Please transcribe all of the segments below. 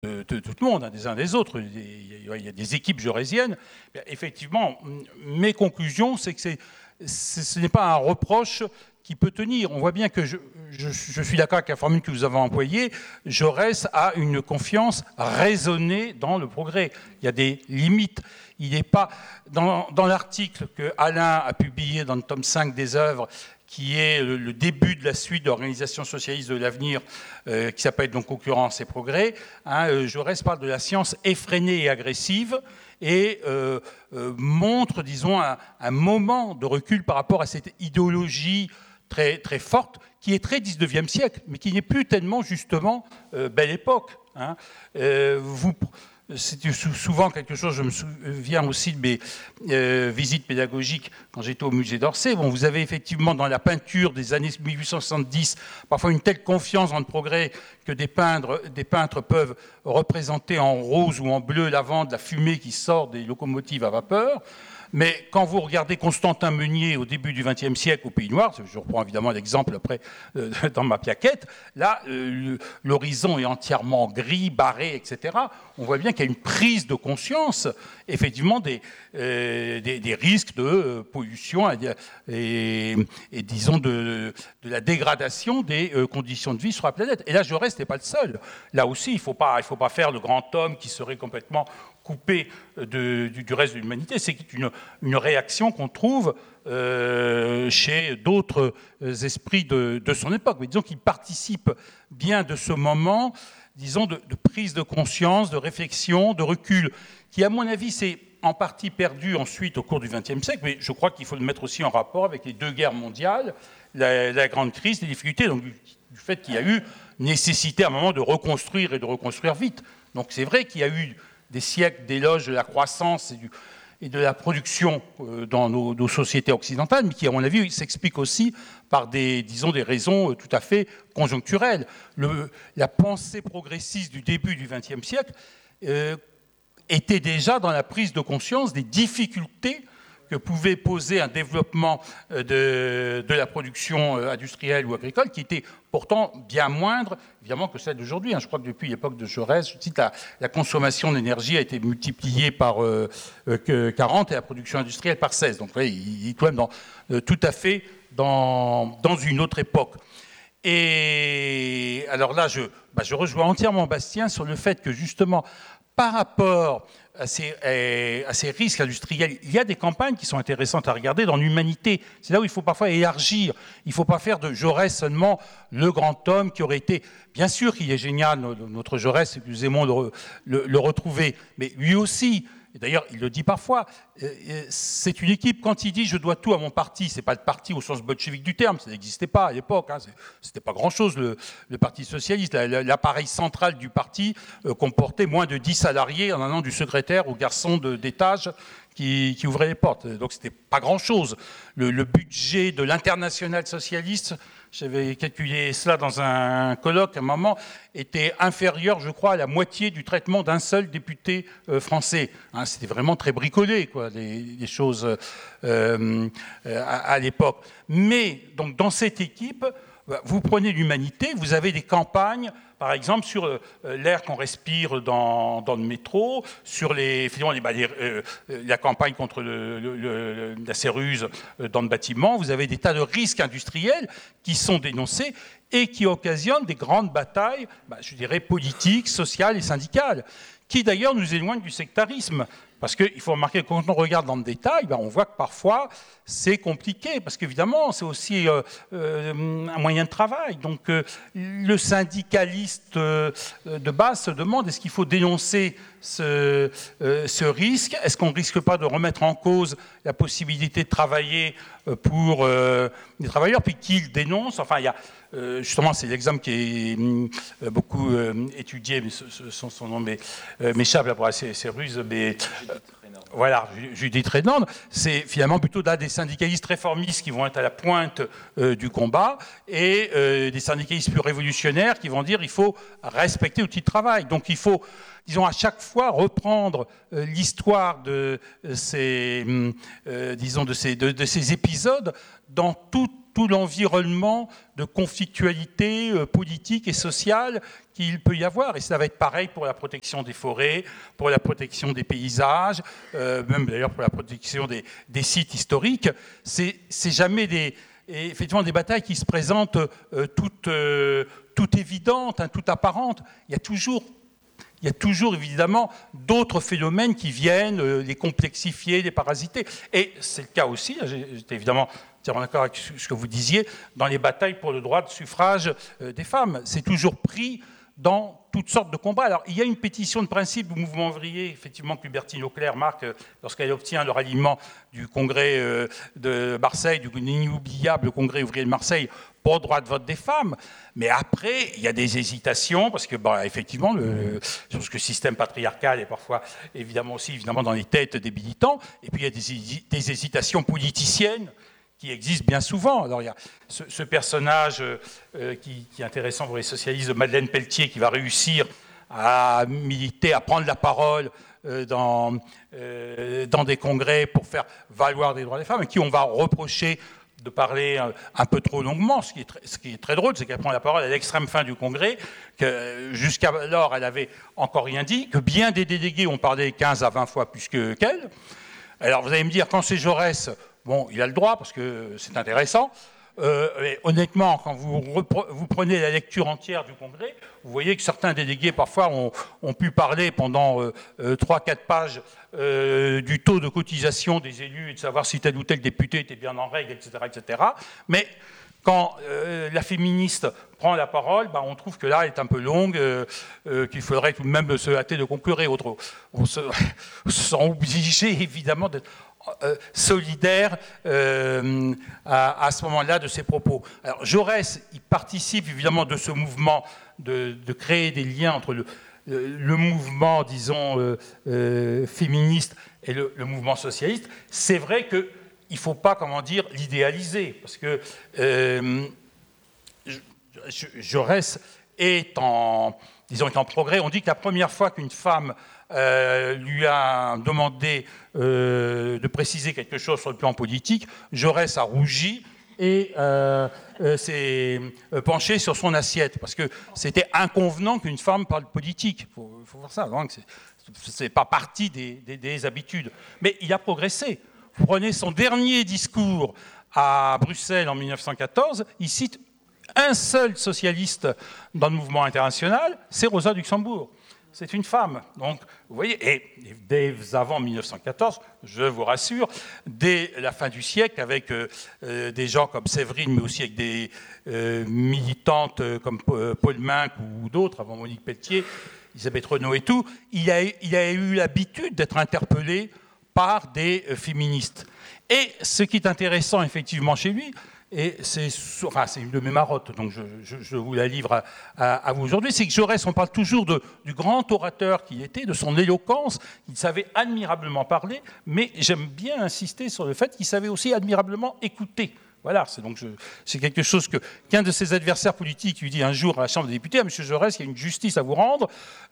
de tout le monde, hein, des uns des autres. Il y a des équipes jaurésiennes. Effectivement, mes conclusions, c'est que ce n'est pas un reproche qui peut tenir. On voit bien que je suis d'accord avec la formule que vous avez employée. Jaurès a une confiance raisonnée dans le progrès. Il y a des limites. Il n'est pas dans l'article que Alain a publié dans le tome 5 des œuvres, qui est le début de la suite de l'Organisation socialiste de l'avenir, qui s'appelle donc Concurrence et Progrès. Hein, Jaurès parle de la science effrénée et agressive et montre, disons, un moment de recul par rapport à cette idéologie très, très forte, qui est très 19e siècle, mais qui n'est plus tellement, justement, Belle Époque. Hein. C'est souvent quelque chose, je me souviens aussi de mes visites pédagogiques quand j'étais au musée d'Orsay. Bon, vous avez effectivement dans la peinture des années 1870 parfois une telle confiance dans le progrès que des peintres peuvent représenter en rose ou en bleu lavande la fumée qui sort des locomotives à vapeur. Mais quand vous regardez Constantin Meunier au début du XXe siècle au Pays Noir, je reprends évidemment l'exemple après dans ma plaquette, là, l'horizon est entièrement gris, barré, etc. On voit bien qu'il y a une prise de conscience, effectivement, des risques de pollution et disons, de la dégradation des conditions de vie sur la planète. Et là, Jaurès n'est pas le seul. Là aussi, il ne faut pas faire le grand homme qui serait complètement coupé du reste de l'humanité. C'est une réaction qu'on trouve chez d'autres esprits de son époque. Mais disons qu'il participe bien de ce moment, disons, de prise de conscience, de réflexion, de recul, qui, à mon avis, s'est en partie perdu ensuite au cours du XXe siècle, mais je crois qu'il faut le mettre aussi en rapport avec les deux guerres mondiales, la grande crise, les difficultés, donc du fait qu'il y a eu nécessité à un moment de reconstruire et de reconstruire vite. Donc c'est vrai qu'il y a eu des siècles d'éloges de la croissance et de la production dans nos sociétés occidentales, mais qui, à mon avis, s'explique aussi par des raisons tout à fait conjoncturelles. La pensée progressiste du début du XXe siècle était déjà dans la prise de conscience des difficultés que pouvait poser un développement de la production industrielle ou agricole, qui était pourtant bien moindre, évidemment, que celle d'aujourd'hui. Je crois que depuis l'époque de Jaurès, je cite, la consommation d'énergie a été multipliée par 40 et la production industrielle par 16. Donc, vous voyez, il est quand même tout à fait dans une autre époque. Et alors là, je rejoins entièrement Bastien sur le fait que, justement, par rapport à ces risques industriels, il y a des campagnes qui sont intéressantes à regarder dans l'humanité. C'est là où il faut parfois élargir. Il ne faut pas faire de Jaurès seulement le grand homme qui aurait été... Bien sûr qu'il est génial, notre Jaurès, nous aimons le retrouver, mais lui aussi... Et d'ailleurs, il le dit parfois, c'est une équipe, quand il dit « je dois tout à mon parti », ce n'est pas le parti au sens bolchevique du terme, ça n'existait pas à l'époque, hein, c'était pas grand-chose le Parti socialiste. L'appareil central du parti comportait moins de 10 salariés en allant du secrétaire au garçon d'étage qui ouvrait les portes. Donc c'était pas grand-chose. Le budget de l'international socialiste, j'avais calculé cela dans un colloque à un moment, était inférieur, je crois, à la moitié du traitement d'un seul député français. Hein, c'était vraiment très bricolé, quoi, les choses à l'époque. Mais donc dans cette équipe, vous prenez l'humanité, vous avez des campagnes, par exemple, sur l'air qu'on respire dans le métro, sur la campagne contre la céruse dans le bâtiment. Vous avez des tas de risques industriels qui sont dénoncés et qui occasionnent des grandes batailles, je dirais, politiques, sociales et syndicales, qui d'ailleurs nous éloignent du sectarisme. Parce qu'il faut remarquer que quand on regarde dans le détail, on voit que parfois c'est compliqué, parce qu'évidemment c'est aussi un moyen de travail. Donc le syndicaliste de base se demande, est-ce qu'il faut dénoncer ce risque? Est-ce qu'on ne risque pas de remettre en cause la possibilité de travailler pour les travailleurs, puis qui le dénonce? Enfin, il y a... justement, c'est l'exemple qui est beaucoup étudié, mais son nom m'échappe pour ces ruses. Mais voilà, Judith Reynard, c'est finalement plutôt là des syndicalistes réformistes qui vont être à la pointe du combat et des syndicalistes plus révolutionnaires qui vont dire qu'il faut respecter l'outil de travail. Donc il faut, disons, à chaque fois reprendre l'histoire de ces, disons, de ces épisodes dans toute tout l'environnement de conflictualité politique et sociale qu'il peut y avoir. Et ça va être pareil pour la protection des forêts, pour la protection des paysages, même d'ailleurs pour la protection des sites historiques. C'est jamais effectivement des batailles qui se présentent toutes évidentes, hein, toutes apparentes. Il y a toujours évidemment d'autres phénomènes qui viennent les complexifier, les parasiter. Et c'est le cas aussi, j'étais évidemment d'accord avec ce que vous disiez, dans les batailles pour le droit de suffrage des femmes. C'est toujours pris dans toutes sortes de combats. Alors, il y a une pétition de principe du mouvement ouvrier, effectivement, que Hubertine Auclair marque lorsqu'elle obtient le ralliement du congrès de Marseille, du inoubliable congrès ouvrier de Marseille, pour le droit de vote des femmes. Mais après, il y a des hésitations, parce que, effectivement, sur ce système patriarcal est parfois, évidemment dans les têtes des militants, et puis il y a des hésitations politiciennes qui existe bien souvent. Alors il y a ce personnage qui est intéressant pour les socialistes, de Madeleine Pelletier, qui va réussir à militer, à prendre la parole dans des congrès pour faire valoir des droits des femmes, et qui on va reprocher de parler un peu trop longuement. Ce qui est très drôle, c'est qu'elle prend la parole à l'extrême fin du congrès, que jusqu'alors elle n'avait encore rien dit, que bien des délégués ont parlé 15 à 20 fois plus qu'elle. Alors vous allez me dire, quand c'est Jaurès, bon, il a le droit, parce que c'est intéressant. Mais honnêtement, quand vous prenez la lecture entière du Congrès, vous voyez que certains délégués, parfois, ont pu parler pendant 3-4 pages du taux de cotisation des élus et de savoir si tel ou tel député était bien en règle, etc. etc. Mais quand la féministe prend la parole, on trouve que là, elle est un peu longue, qu'il faudrait tout de même se hâter de conclure et autres. On se sent obligé, évidemment, d'être solidaire à ce moment-là de ses propos. Alors Jaurès, il participe évidemment de ce mouvement de créer des liens entre le mouvement, disons, féministe et le mouvement socialiste. C'est vrai qu'il ne faut pas, l'idéaliser, parce que Jaurès est en progrès. On dit que la première fois qu'une femme lui a demandé de préciser quelque chose sur le plan politique, Jaurès a rougi et s'est penché sur son assiette, parce que c'était inconvenant qu'une femme parle politique. Il faut voir ça, donc c'est pas partie des habitudes. Mais il a progressé. Vous prenez son dernier discours à Bruxelles en 1914, il cite un seul socialiste dans le mouvement international, c'est Rosa Luxembourg. C'est une femme. Donc, vous voyez, et dès avant 1914, je vous rassure, dès la fin du siècle, avec des gens comme Séverine, mais aussi avec des militantes comme Paul Minck ou d'autres, avant Monique Pelletier, Elisabeth Renaud et tout, il a eu l'habitude d'être interpellé par des féministes. Et ce qui est intéressant, effectivement, chez lui, et c'est une de mes marottes, donc je vous la livre à vous aujourd'hui, c'est que Jaurès, on parle toujours du grand orateur qu'il était, de son éloquence, il savait admirablement parler, mais j'aime bien insister sur le fait qu'il savait aussi admirablement écouter. Voilà, c'est quelque chose qu'un de ses adversaires politiques lui dit un jour à la Chambre des députés, à M. Jaurès, il y a une justice à vous rendre,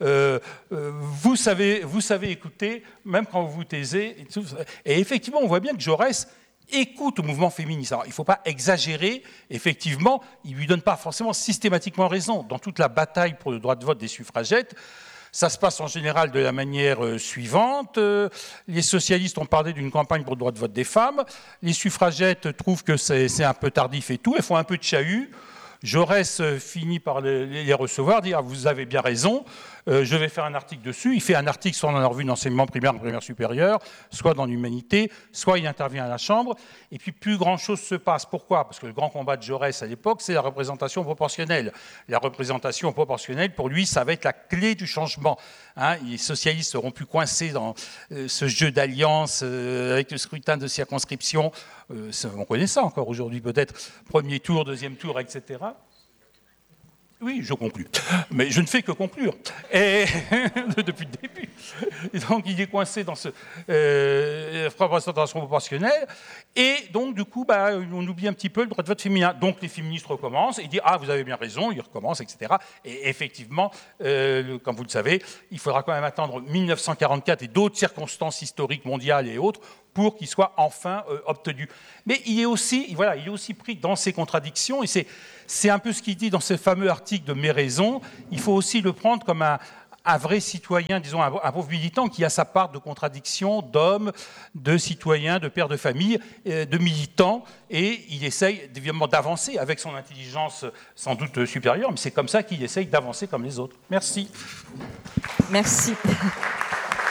vous savez écouter, même quand vous vous taisez. Et effectivement, on voit bien que Jaurès écoute au mouvement féministe. Alors, il ne faut pas exagérer, effectivement, il ne lui donne pas forcément systématiquement raison. Dans toute la bataille pour le droit de vote des suffragettes, ça se passe en général de la manière suivante. Les socialistes ont parlé d'une campagne pour le droit de vote des femmes. Les suffragettes trouvent que c'est un peu tardif et tout. Elles font un peu de chahut. Jaurès finit par les recevoir, dire « vous avez bien raison, je vais faire un article dessus ». Il fait un article soit dans la revue d'enseignement primaire, en primaire supérieure, soit dans l'Humanité, soit il intervient à la Chambre, et puis plus grand-chose se passe. Pourquoi ? Parce que le grand combat de Jaurès à l'époque, c'est la représentation proportionnelle. La représentation proportionnelle, pour lui, ça va être la clé du changement. Les socialistes seront plus coincés dans ce jeu d'alliance avec le scrutin de circonscription. On connaît ça encore aujourd'hui, peut-être. Premier tour, deuxième tour, etc. Oui, je conclus. Mais je ne fais que conclure. Et depuis le début. Et donc, il est coincé dans ce représentation proportionnelle. Et donc, du coup, on oublie un petit peu le droit de vote féminin. Donc, les féministes recommencent et disent « Ah, vous avez bien raison », ils recommencent, etc. Et effectivement, comme vous le savez, il faudra quand même attendre 1944 et d'autres circonstances historiques mondiales et autres pour qu'il soit enfin obtenu. Mais il est aussi pris dans ces contradictions, et c'est un peu ce qu'il dit dans ce fameux article de Mes raisons. Il faut aussi le prendre comme un vrai citoyen, disons un pauvre militant qui a sa part de contradiction, d'homme, de citoyen, de père de famille, de militant, et il essaye évidemment d'avancer avec son intelligence sans doute supérieure, mais c'est comme ça qu'il essaye d'avancer comme les autres. Merci. Merci.